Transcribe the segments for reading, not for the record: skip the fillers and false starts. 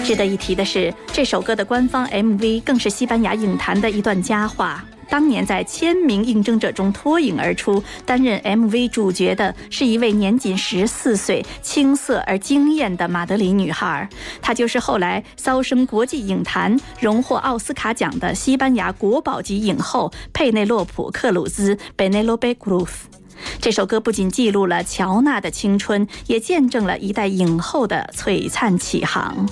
值得一提的是，这首歌的官方 MV 更是西班牙影坛的一段佳话。当年在1000名应征者中脱颖而出，担任 MV 主角的是一位年仅14岁、青涩而惊艳的马德里女孩。她就是后来跻身国际影坛、荣获奥斯卡奖的西班牙国宝级影后佩内洛普·克鲁兹 （Penélope Cruz）。这首歌不仅记录了乔娜的青春，也见证了一代影后的璀璨起航。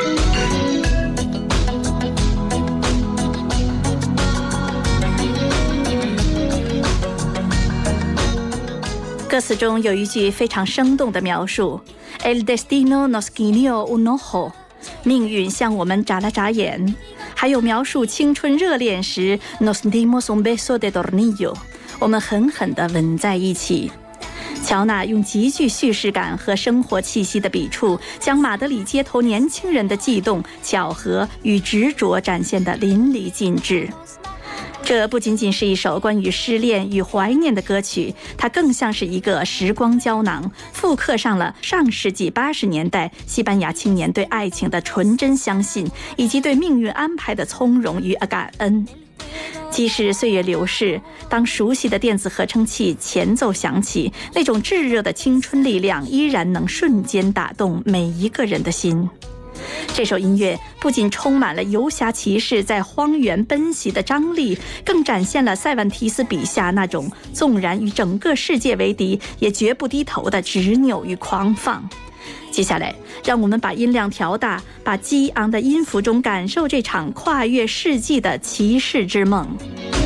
歌词中有一句非常生动的描述 El destino nos guiñó un ojo， 命运向我们眨了眨眼。还有描述青春热恋时 Nos dimos un beso de tornillo， 我们狠狠地吻在一起。乔娜用极具叙事感和生活气息的笔触，将马德里街头年轻人的悸动、巧合与执着展现得淋漓尽致。这不仅仅是一首关于失恋与怀念的歌曲，它更像是一个时光胶囊，复刻上了上世纪80年代西班牙青年对爱情的纯真相信，以及对命运安排的从容与感恩。即使岁月流逝，当熟悉的电子合成器前奏响起，那种炙热的青春力量依然能瞬间打动每一个人的心。这首音乐不仅充满了游侠骑士在荒原奔袭的张力，更展现了塞万提斯笔下那种纵然与整个世界为敌，也绝不低头的执拗与狂放。接下来，让我们把音量调大，把激昂的音符中感受这场跨越世纪的骑士之梦。